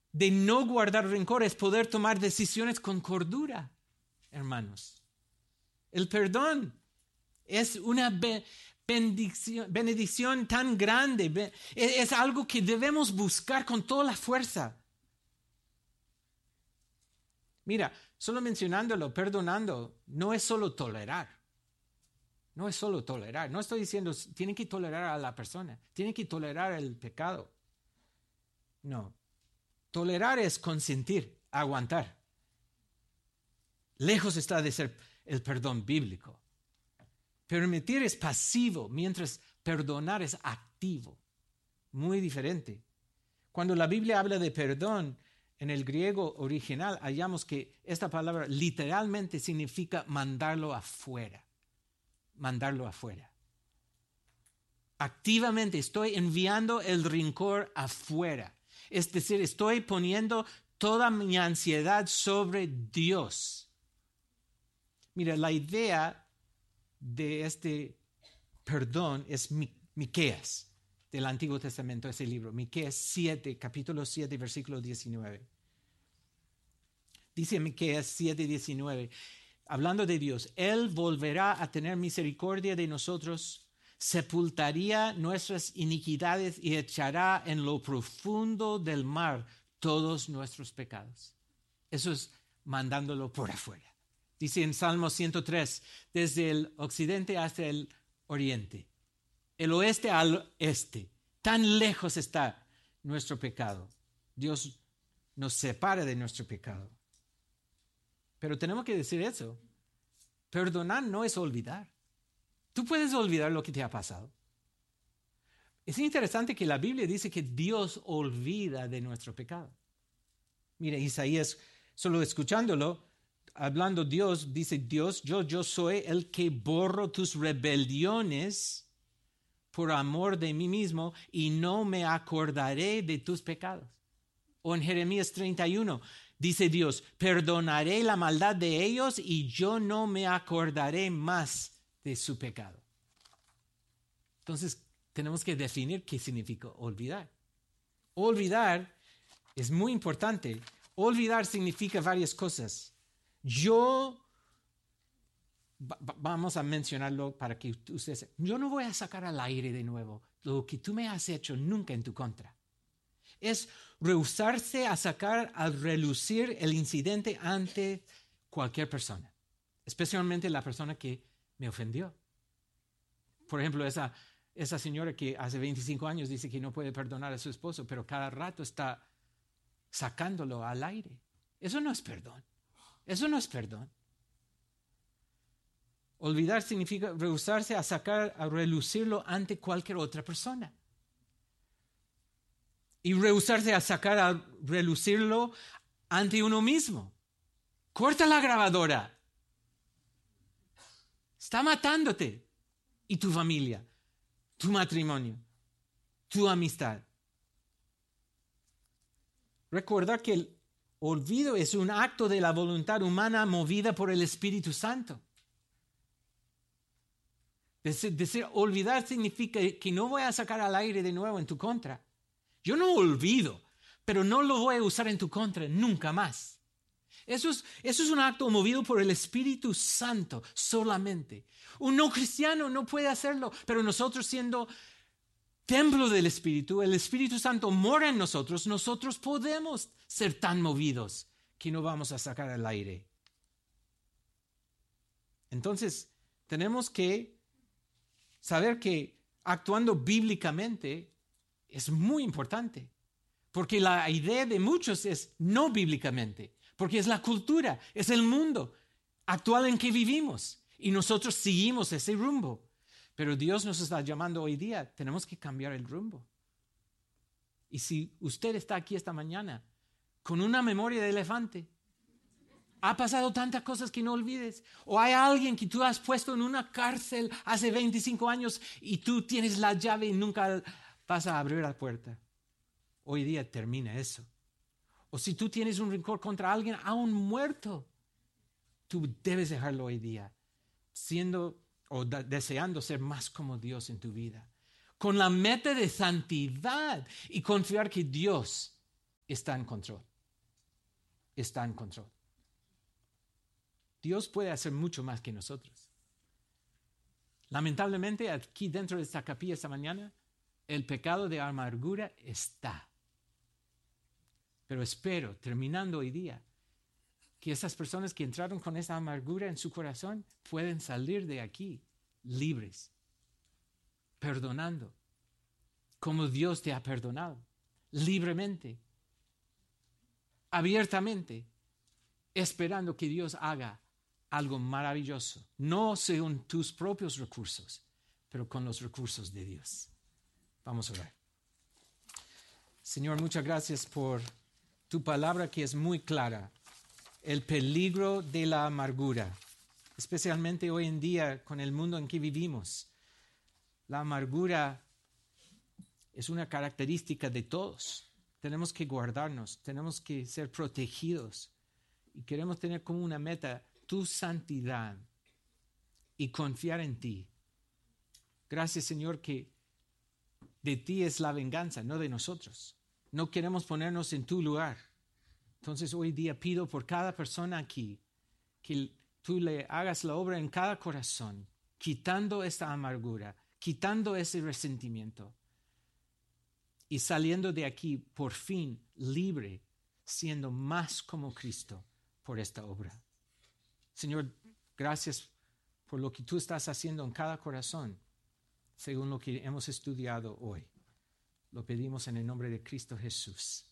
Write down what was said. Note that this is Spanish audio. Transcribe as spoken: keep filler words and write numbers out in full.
de no guardar rencor es poder tomar decisiones con cordura, hermanos. El perdón es una be- bendición, bendición tan grande. Be- es, es algo que debemos buscar con toda la fuerza. Mira, solo mencionándolo, perdonando, no es solo tolerar. No es solo tolerar. No estoy diciendo, tienen que tolerar a la persona, tienen que tolerar el pecado. No. Tolerar es consentir, aguantar. Lejos está de ser el perdón bíblico. Permitir es pasivo, mientras perdonar es activo. Muy diferente. Cuando la Biblia habla de perdón, en el griego original hallamos que esta palabra literalmente significa mandarlo afuera. Mandarlo afuera. Activamente estoy enviando el rencor afuera. Es decir, estoy poniendo toda mi ansiedad sobre Dios. Mira, la idea de este perdón es Mi- Miqueas, del Antiguo Testamento, ese libro. Miqueas siete, capítulo siete, versículo diecinueve. Dice Miqueas siete, diecinueve, hablando de Dios, Él volverá a tener misericordia de nosotros, sepultaría nuestras iniquidades y echará en lo profundo del mar todos nuestros pecados. Eso es mandándolo por afuera. Dice en Salmo ciento tres, desde el occidente hasta el oriente, el oeste al este, tan lejos está nuestro pecado. Dios nos separa de nuestro pecado. Pero tenemos que decir eso. Perdonar no es olvidar. Tú puedes olvidar lo que te ha pasado. Es interesante que la Biblia dice que Dios olvida de nuestro pecado. Mira, Isaías, solo escuchándolo, hablando Dios, dice Dios, yo, yo soy el que borro tus rebeliones por amor de mí mismo y no me acordaré de tus pecados. O en Jeremías treinta y uno, dice Dios, perdonaré la maldad de ellos y yo no me acordaré más de su pecado. Entonces, tenemos que definir qué significa olvidar. Olvidar es muy importante. Olvidar significa varias cosas. Yo, va, vamos a mencionarlo para que ustedes, yo no voy a sacar al aire de nuevo lo que tú me has hecho nunca en tu contra. Es rehusarse a sacar al relucir el incidente ante cualquier persona, especialmente la persona que me ofendió. Por ejemplo, esa, esa señora que hace veinticinco años dice que no puede perdonar a su esposo, pero cada rato está sacándolo al aire. Eso no es perdón. Eso no es perdón. Olvidar significa rehusarse a sacar, a relucirlo ante cualquier otra persona. Y rehusarse a sacar, a relucirlo ante uno mismo. Corta la grabadora. Está matándote. Y tu familia, tu matrimonio, tu amistad. Recordar que el olvido es un acto de la voluntad humana movida por el Espíritu Santo. Decir, decir olvidar significa que no voy a sacar al aire de nuevo en tu contra. Yo no olvido, pero no lo voy a usar en tu contra nunca más. Eso es, eso es un acto movido por el Espíritu Santo solamente. Un no cristiano no puede hacerlo, pero nosotros siendo templo del Espíritu, el Espíritu Santo mora en nosotros, nosotros podemos ser tan movidos que no vamos a sacar al aire. Entonces, tenemos que saber que actuando bíblicamente es muy importante, porque la idea de muchos es no bíblicamente, porque es la cultura, es el mundo actual en que vivimos y nosotros seguimos ese rumbo. Pero Dios nos está llamando hoy día, tenemos que cambiar el rumbo. Y si usted está aquí esta mañana con una memoria de elefante, ha pasado tantas cosas que no olvides, o hay alguien que tú has puesto en una cárcel hace veinticinco años y tú tienes la llave y nunca vas a abrir la puerta. Hoy día termina eso. O si tú tienes un rencor contra alguien aún muerto, tú debes dejarlo hoy día, siendo o da, deseando ser más como Dios en tu vida, con la meta de santidad y confiar que Dios está en control. Está en control. Dios puede hacer mucho más que nosotros. Lamentablemente, aquí dentro de esta capilla esta mañana, el pecado de amargura está. Pero espero, terminando hoy día, que esas personas que entraron con esa amargura en su corazón pueden salir de aquí libres, perdonando, como Dios te ha perdonado, libremente, abiertamente, esperando que Dios haga algo maravilloso, no según tus propios recursos, pero con los recursos de Dios. Vamos a orar. Señor, muchas gracias por tu palabra que es muy clara. El peligro de la amargura, especialmente hoy en día con el mundo en que vivimos. La amargura es una característica de todos. Tenemos que guardarnos, tenemos que ser protegidos y queremos tener como una meta tu santidad y confiar en ti. Gracias, Señor, que de ti es la venganza, no de nosotros. No queremos ponernos en tu lugar. Entonces hoy día pido por cada persona aquí que tú le hagas la obra en cada corazón, quitando esta amargura, quitando ese resentimiento y saliendo de aquí por fin libre, siendo más como Cristo por esta obra. Señor, gracias por lo que tú estás haciendo en cada corazón, según lo que hemos estudiado hoy. Lo pedimos en el nombre de Cristo Jesús.